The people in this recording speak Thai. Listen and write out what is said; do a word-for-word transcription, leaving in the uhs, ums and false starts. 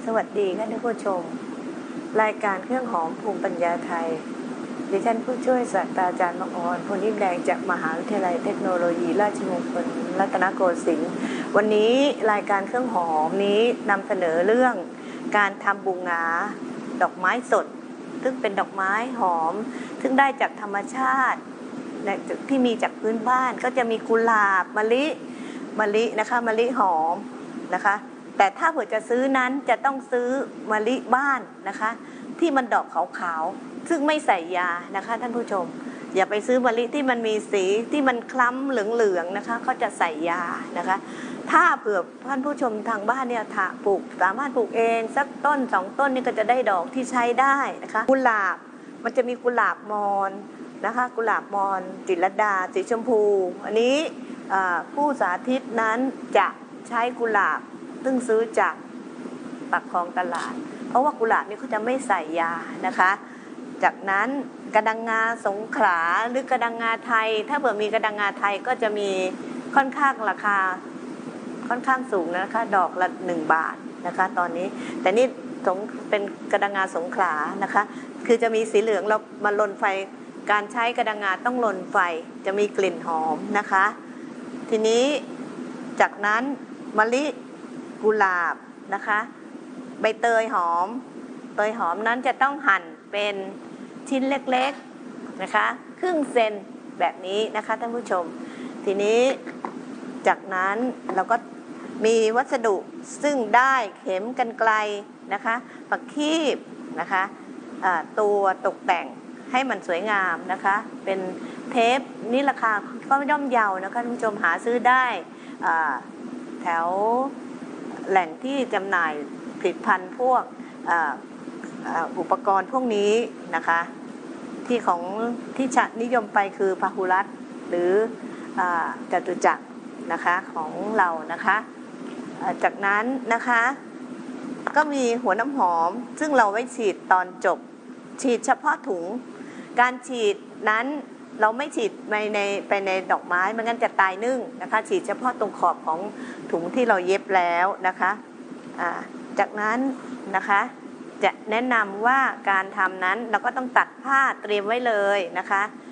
วัสดีค่ะท่านผู้ชมรายการเครื่องหอมภูมิปัญญาไทยดิฉันผู้ช่วยศาสตราจารย์มังออนพลนิ่มแดงจากมหาวิทยาลัยเทคโนโลยีราชมงคลรัตนโกสินทร์วันนี้รายการเครื่องหอมนี้นำเสนอเรื่องการทำบูงาดอกไม้สดซึ่งเป็นดอกไม้หอมซึ่งได้จากธรรมชาติที่มีจากพื้นบ้านก็จะมีกุหลาบมะลิมะลินะคะมะลิหอมนะคะแต่ถ้าเผื่อจะซื้อนั้นจะต้องซื้อมะลิบ้านนะคะที่มันดอกขาวๆซึ่งไม่ใส่ยานะคะท่านผู้ชมอย่าไปซื้อมะลิที่มันมีสีที่มันคล้ำเหลืองๆนะคะเขาจะใส่ยานะคะถ้าเผื่อท่านผู้ชมทางบ้านเนี่ยถ้าปลูกสามารถปลูกเองสักต้นสองต้นนี่ก็จะได้ดอกที่ใช้ได้นะคะกุหลาบมันจะมีกุหลาบมอนนะคะกุหลาบมอนจิตรลดาสีชมพูอันนี้ผู้สาธิตนั้นจะใช้กุหลาบซึ่งซื้อจากปากคลองตลาดเพราะว่ากุหลาบนี่เขาจะไม่ใส่ยานะคะจากนั้นกระดังงาสงขลาหรือกระดังงาไทยถ้าเผื่อมีกระดังงาไทยก็จะมีค่อนข้างราคาค่อนข้างสูงนะคะดอกละหนึ่งบาทนะคะตอนนี้แต่นี่เป็นกระดังงาสงขลานะคะคือจะมีสีเหลืองเรามาลนไฟการใช้กระดังงาต้องลนไฟจะมีกลิ่นหอมนะคะทีนี้จากนั้นมะลิกุหลาบนะคะใบเตยหอมเตยหอมนั้นจะต้องหั่นเป็นชิ้นเล็กๆนะคะครึ่งเซนแบบนี้นะคะท่านผู้ชมทีนี้จากนั้นเราก็มีวัสดุซึ่งได้เข็มกรรไกรนะคะปักคีบนะคะตัวตกแต่งให้มันสวยงามนะคะเป็นเทปนี่ราคาก็ไม่ย่อมเยานะคะท่านผู้ชมหาซื้อได้แถวแหล่งที่จำหน่ายผลิตภัณฑ์พวกอุปกรณ์พวกนี้นะคะที่ของที่นิยมไปคือพหุรัตน์หรือจตุจักรนะคะของเรานะคะจากนั้นนะคะก็มีหัวน้ำหอมซึ่งเราไว้ฉีดตอนจบฉีดเฉพาะถุงการฉีดนั้นเราไม่ฉีดไปในไปในดอกไม้ไม่งั้นจะตายนึ่งนะคะฉีดเฉพาะตรงขอบของถุงที่เราเย็บแล้วนะคะจากนั้นนะคะจะแนะนำว่าการทำนั้นเราก็ต้องตัดผ้าเตรียมไว้เลยนะคะ